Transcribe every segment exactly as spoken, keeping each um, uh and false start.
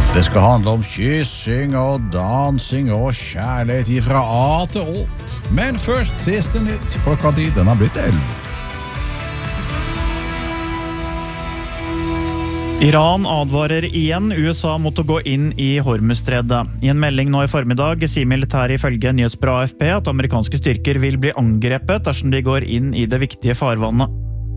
Det skal handle om kyssing og dansing og kjærlighet fra A til Å. Men først siste nytt. Klokka di, den har blitt elleve. Iran advarer igjen U S A mot å gå inn i Hormuzstredet. I en melding nå i formiddag sier militæret ifølge nyhetsbyrået A F P at amerikanske styrker vil bli angrepet dersom de går inn i det viktige farvannet.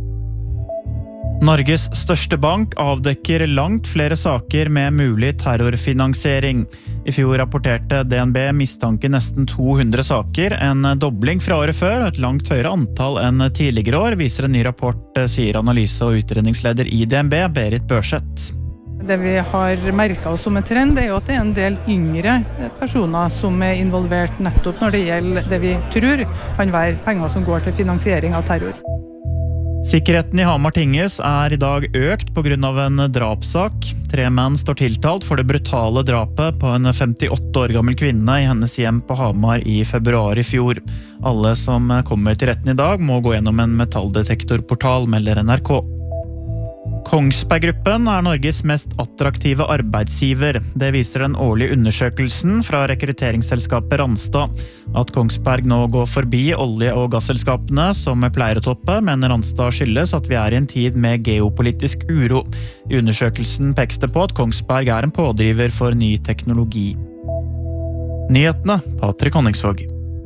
Norges største bank avdekker langt flere saker med mulig terrorfinansiering. I fjor rapporterte D N B mistanke nesten to hundre saker, en dobling fra året før og et langt høyere antall enn tidligere år, viser en ny rapport, sier analyse- og utredningsleder i D N B, Berit Børseth. Det vi har merket oss som en trend er jo at det er en del yngre personer som er involvert nettopp når det gjelder det vi tror kan være penger som går til finansiering av terror. Sikkerheten i Hamar tinghus er i dag økt på grunn av en drapssak. Tre menn står tiltalt for det brutale drapet på en femtiåtte år gammel kvinne i hennes hjem på Hamar i februar i fjor. Alle som kommer til retten i dag må gå gjennom en metalldetektorportal, melder N R K. Kongsberg Gruppen er Norges mest attraktive arbeidsgiver. Det viser den årlige undersøkelsen fra rekrutteringsselskapet Randstad. At Kongsberg nå går forbi olje- og gasselskapene som pleier å toppe, mener Randstad skyldes at vi er i en tid med geopolitisk uro. I undersøkelsen pekes det på at Kongsberg er en pådriver for ny teknologi. Nyhetene, Patrick Honningsvåg.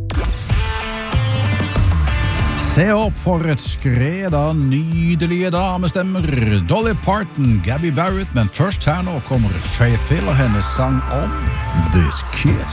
Se opp for et skred av nydelige damestemmer. Dolly Parton, Gabby Barrett, men først her nå kommer Faith Hill og hennes sang om This Kiss.